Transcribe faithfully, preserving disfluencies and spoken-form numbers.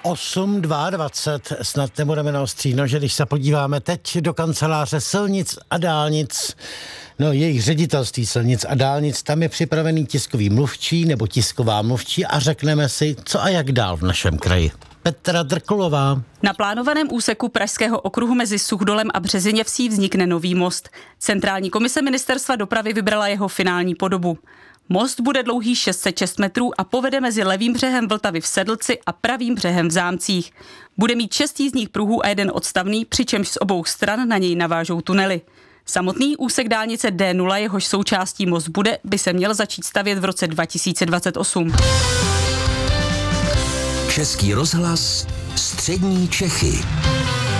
osm dvacet dva, snad nebudeme naostříno, že když se podíváme teď do kanceláře silnic a dálnic, no jejich ředitelství silnic a dálnic, tam je připravený tiskový mluvčí nebo tisková mluvčí a řekneme si, co a jak dál v našem kraji. Petra Drkulová. Na plánovaném úseku Pražského okruhu mezi Suchdolem a Březiněvsí vznikne nový most. Centrální komise ministerstva dopravy vybrala jeho finální podobu. Most bude dlouhý šest set šest metrů a povede mezi levým břehem Vltavy v Sedlci a pravým břehem v Zámcích. Bude mít šest jízdních pruhů a jeden odstavný, přičemž z obou stran na něj navážou tunely. Samotný úsek dálnice D nula, jehož součástí most bude, by se měl začít stavět v roce dva tisíce dvacet osm. Český rozhlas, střední Čechy.